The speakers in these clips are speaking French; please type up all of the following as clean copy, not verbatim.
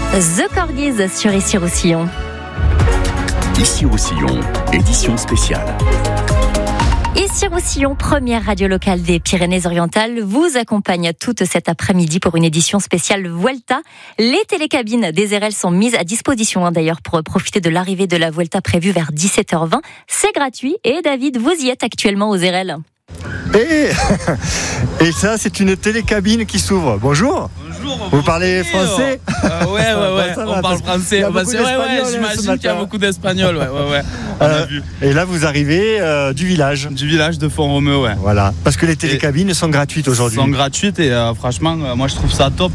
The Corgis sur Issy-Roussillon. Issy-Roussillon, édition spéciale. Issy-Roussillon, première radio locale des Pyrénées-Orientales, vous accompagne toute cet après-midi pour une édition spéciale Vuelta. Les télécabines des RL sont mises à disposition d'ailleurs pour profiter de l'arrivée de la Vuelta prévue vers 17h20. C'est gratuit et David, vous y êtes actuellement aux RL. Et ça, c'est une télécabine qui s'ouvre. Bonjour. Vous parlez français? Ouais. On parle français. C'est vrai, j'imagine qu'il y a beaucoup d'Espagnols. Ouais. On a vu. Et là, vous arrivez du village. Du village de Font-Romeu, ouais. Voilà. Parce que les télécabines sont gratuites aujourd'hui. Sont gratuites et franchement, moi je trouve ça top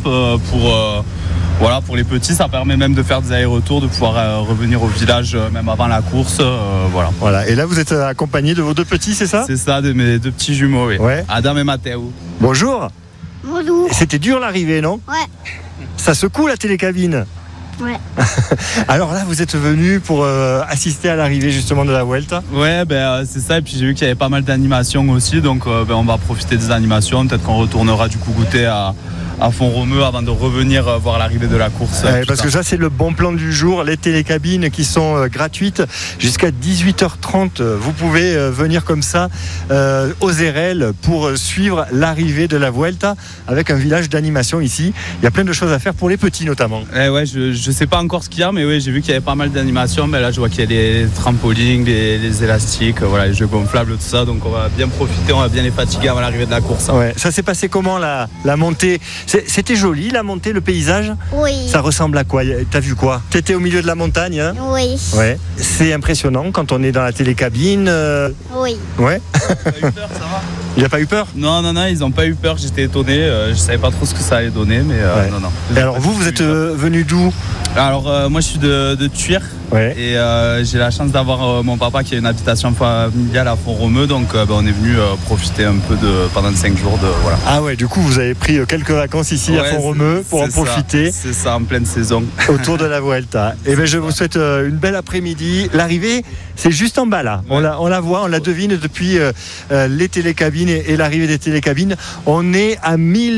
pour les petits. Ça permet même de faire des allers-retours, de pouvoir revenir au village même avant la course. Voilà. Et là, vous êtes accompagné de vos deux petits, c'est ça? C'est ça, de mes deux petits jumeaux, oui. Ouais. Adam et Mathéo. Bonjour. Bonjour. C'était dur l'arrivée, non? Ouais. Ça secoue la télécabine? Ouais. Alors là, vous êtes venu pour assister à l'arrivée justement de la Vuelta? Ouais, c'est ça. Et puis j'ai vu qu'il y avait pas mal d'animations aussi, donc on va profiter des animations. Peut-être qu'on retournera du coup goûter à Font-Romeu avant de revenir voir l'arrivée de la course. Parce que ça, c'est le bon plan du jour. Les télécabines qui sont gratuites jusqu'à 18h30. Vous pouvez venir comme ça aux RL pour suivre l'arrivée de la Vuelta avec un village d'animation ici. Il y a plein de choses à faire pour les petits notamment. Ouais, je sais pas encore ce qu'il y a, mais ouais, j'ai vu qu'il y avait pas mal d'animations. Mais là, je vois qu'il y a les trampolines, les élastiques, les jeux gonflables, tout ça. Donc on va bien profiter, on va bien les fatiguer avant l'arrivée de la course. Ouais. Ça s'est passé comment la montée? C'était joli la montée, le paysage? Oui. Ça ressemble à quoi? T'as vu quoi? T'étais au milieu de la montagne, hein? Oui. Ouais. C'est impressionnant quand on est dans la télécabine. Oui. Ouais. T'as eu peur, ça va? Il a pas eu peur? Non, ils n'ont pas eu peur. J'étais étonné. Je savais pas trop ce que ça allait donner, mais non. Et alors vous êtes venu d'où? Alors moi je suis de Thuir. Ouais. Et j'ai la chance d'avoir mon papa qui a une habitation familiale à Font-Romeu, donc on est venu profiter un peu pendant 5 jours voilà. Ah ouais, du coup vous avez pris quelques vacances ici à Font-Romeu pour en profiter. C'est ça, en pleine saison. Autour de la Vuelta. Et je vous souhaite une belle après-midi. L'arrivée, c'est juste en bas là. Ouais. On la voit, on la devine depuis les télécabines et l'arrivée des télécabines. On est à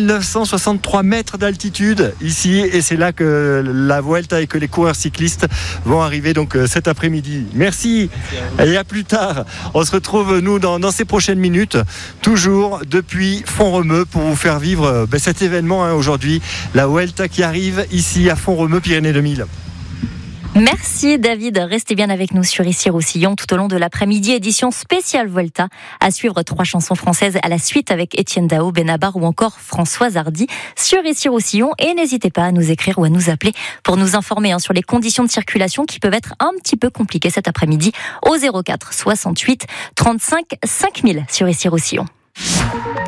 1963 mètres d'altitude ici et c'est là que la Vuelta et que les coureurs cyclistes vont arriver donc cet après-midi. Merci et à plus tard. On se retrouve nous dans ces prochaines minutes, toujours depuis Font-Romeu pour vous faire vivre cet événement aujourd'hui, la Vuelta qui arrive ici à Font-Romeu, Pyrénées 2000. Merci David, restez bien avec nous sur Issy-Roussillon tout au long de l'après-midi, édition spéciale Vuelta. À suivre 3 chansons françaises à la suite avec Étienne Dao, Benabar ou encore Françoise Hardy sur Issy-Roussillon. Et n'hésitez pas à nous écrire ou à nous appeler pour nous informer sur les conditions de circulation qui peuvent être un petit peu compliquées cet après-midi au 04 68 35 5000 sur Issy-Roussillon.